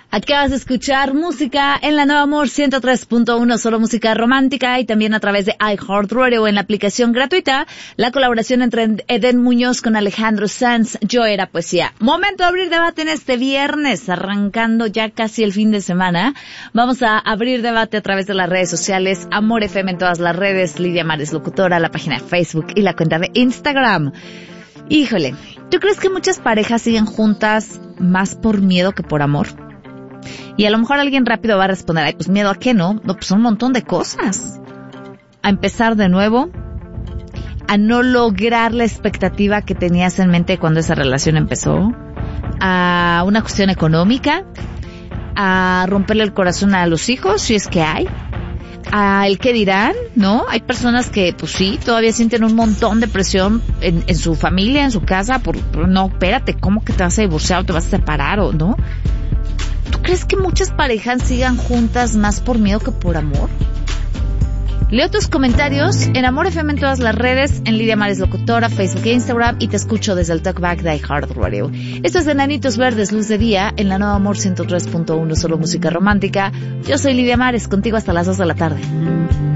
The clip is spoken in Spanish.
Acabas de escuchar música en la Nueva Amor 103.1, solo música romántica, y también a través de iHeartRadio en la aplicación gratuita, la colaboración entre Eden Muñoz con Alejandro Sanz, Yo Era Poesía. Momento de abrir debate en este viernes, arrancando ya casi el fin de semana. Vamos a abrir debate a través de las redes sociales, Amor FM en todas las redes, Lidia Mares Locutora, la página de Facebook y la cuenta de Instagram. Híjole, ¿tú crees que muchas parejas siguen juntas más por miedo que por amor? Y a lo mejor alguien rápido va a responder, ay, pues miedo a qué, ¿no? No, pues un montón de cosas. A empezar de nuevo, a no lograr la expectativa que tenías en mente cuando esa relación empezó, a una cuestión económica, a romperle el corazón a los hijos, si es que hay, a el qué dirán, ¿no? Hay personas que, pues sí, todavía sienten un montón de presión en su familia, en su casa, por no, espérate, ¿cómo que te vas a divorciar o te vas a separar o no? ¿Tú crees que muchas parejas sigan juntas más por miedo que por amor? Leo tus comentarios en Amor FM en todas las redes, en Lidia Mares Locutora, Facebook e Instagram, y te escucho desde el Talkback de iHeartRadio. Esto es Enanitos Verdes, Luz de Día, en la Nueva Amor 103.1, solo música romántica. Yo soy Lidia Mares, contigo hasta las 2 de la tarde.